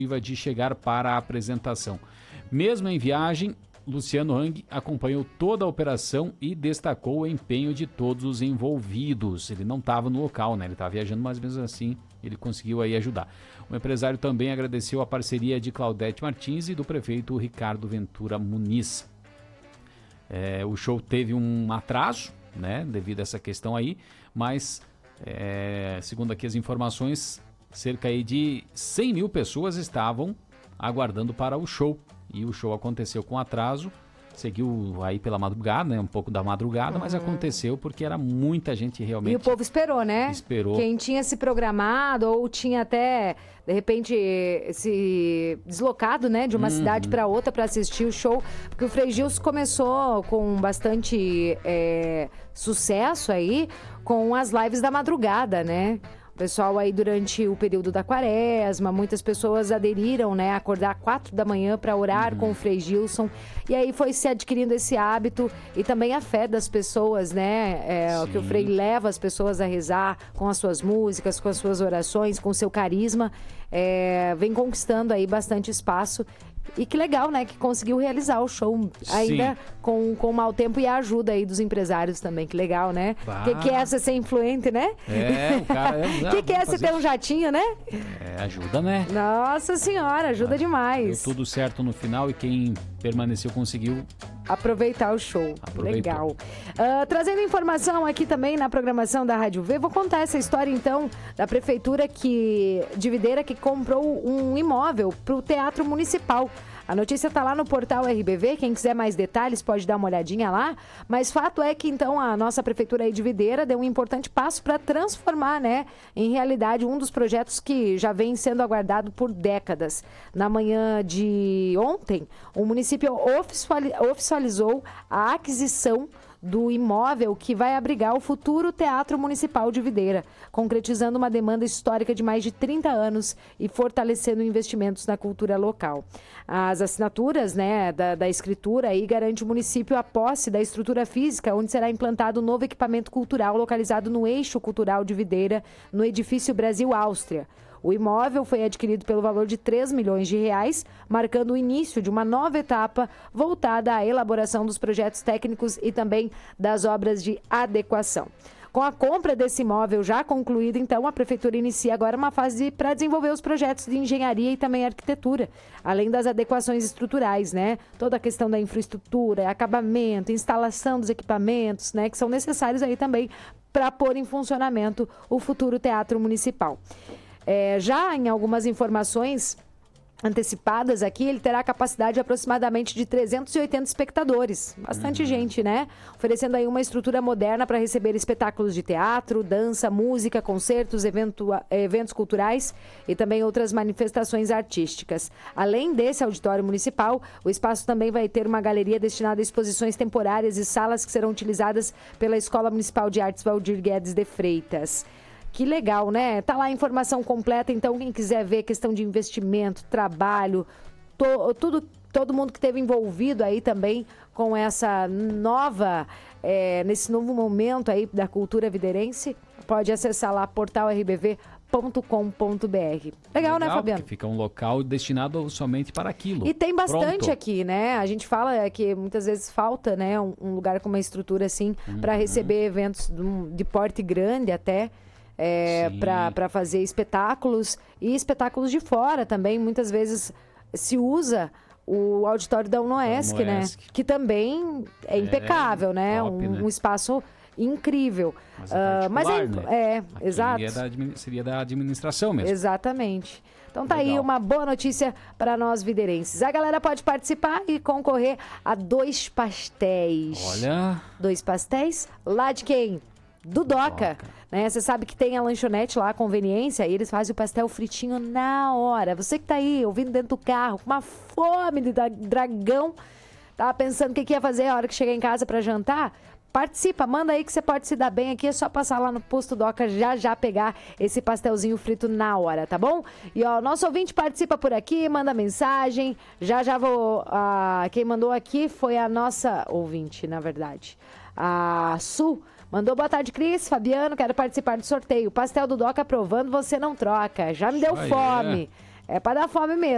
de chegar para a apresentação. Mesmo em viagem, Luciano Hang acompanhou toda a operação e destacou o empenho de todos os envolvidos. Ele não estava no local, né? Ele estava viajando, mas mesmo assim ele conseguiu aí ajudar. O empresário também agradeceu a parceria de Claudete Martins e do prefeito Ricardo Ventura Muniz. O show teve um atraso, né? Devido a essa questão aí, mas segundo aqui as informações, cerca aí de 100 mil pessoas estavam aguardando para o show. E o show aconteceu com atraso, seguiu aí pela madrugada, né? Um pouco da madrugada, mas aconteceu porque era muita gente realmente. E o povo esperou, né? Esperou. Quem tinha se programado ou tinha até, de repente, se deslocado, né? De uma cidade para outra para assistir o show. Porque o Frei Gilson começou com bastante sucesso aí com as lives da madrugada, né? O pessoal aí durante o período da quaresma, muitas pessoas aderiram, né, a acordar 4 da manhã para orar com o Frei Gilson. E aí foi se adquirindo esse hábito e também a fé das pessoas, né, que o Frei leva as pessoas a rezar com as suas músicas, com as suas orações, com o seu carisma, vem conquistando aí bastante espaço. E que legal, né, que conseguiu realizar o show ainda com mau tempo e a ajuda aí dos empresários também, que legal, né? O que é ser influente, né? O cara O que é você ter um jatinho, né? Ajuda, né? Nossa senhora, ajuda demais. Deu tudo certo no final e quem permaneceu conseguiu aproveitar o show. Legal. Trazendo informação aqui também na programação da Rádio V, vou contar essa história então da prefeitura de Videira que comprou um imóvel para o Teatro Municipal. A notícia está lá no portal RBV, quem quiser mais detalhes pode dar uma olhadinha lá, mas fato é que então a nossa prefeitura aí de Videira deu um importante passo para transformar, né, em realidade um dos projetos que já vem sendo aguardado por décadas. Na manhã de ontem, o município oficializou a aquisição do imóvel que vai abrigar o futuro Teatro Municipal de Videira, concretizando uma demanda histórica de mais de 30 anos e fortalecendo investimentos na cultura local. As assinaturas, né, da escritura aí garante o município a posse da estrutura física, onde será implantado um novo equipamento cultural localizado no eixo cultural de Videira, no edifício Brasil-Áustria. O imóvel foi adquirido pelo valor de R$3 milhões, marcando o início de uma nova etapa voltada à elaboração dos projetos técnicos e também das obras de adequação. Com a compra desse imóvel já concluída, então, a Prefeitura inicia agora uma fase para desenvolver os projetos de engenharia e também arquitetura, além das adequações estruturais, né? Toda a questão da infraestrutura, acabamento, instalação dos equipamentos, né? Que são necessários aí também para pôr em funcionamento o futuro Teatro Municipal. Já em algumas informações antecipadas aqui, ele terá capacidade de aproximadamente de 380 espectadores. Bastante gente, né? Oferecendo aí uma estrutura moderna para receber espetáculos de teatro, dança, música, concertos, eventos culturais e também outras manifestações artísticas. Além desse auditório municipal, o espaço também vai ter uma galeria destinada a exposições temporárias e salas que serão utilizadas pela Escola Municipal de Artes Valdir Guedes de Freitas. Que legal, né? Tá lá a informação completa, então quem quiser ver questão de investimento, trabalho, todo mundo que esteve envolvido aí também com essa nesse novo momento aí da cultura videirense, pode acessar lá portalrbv.com.br. Legal, né, Fabiano? Fica um local destinado somente para aquilo. E tem bastante aqui, né? A gente fala que muitas vezes falta, né, um lugar com uma estrutura assim para receber eventos de porte grande até. Para fazer espetáculos e espetáculos de fora também. Muitas vezes se usa o auditório da UNOESC, né? Que também é impecável, né? Top, um espaço incrível. Mas exato. Seria da administração mesmo. Exatamente. Então tá aí uma boa notícia para nós videirenses. A galera pode participar e concorrer a 2 pastéis. Olha! 2 pastéis lá de quem? Do Doca, né? Você sabe que tem a lanchonete lá, a conveniência, e eles fazem o pastel fritinho na hora. Você que tá aí, ouvindo dentro do carro, com uma fome de dragão, tava pensando o que ia fazer a hora que chegar em casa para jantar? Participa, manda aí que você pode se dar bem aqui, é só passar lá no posto Doca já pegar esse pastelzinho frito na hora, tá bom? E ó, nosso ouvinte participa por aqui, manda mensagem, já vou... quem mandou aqui foi a nossa ouvinte, na verdade, a Su. Mandou boa tarde, Cris, Fabiano, quero participar do sorteio. Pastel do Doca aprovando, você não troca. Já me deu fome. É para dar fome mesmo.